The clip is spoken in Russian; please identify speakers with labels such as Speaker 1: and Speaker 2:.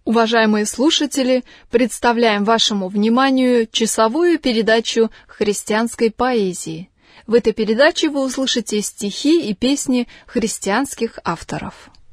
Speaker 1: Уважаемые слушатели, представляем вашему вниманию часовую передачу христианской поэзии. В этой передаче вы услышите стихи и песни христианских авторов.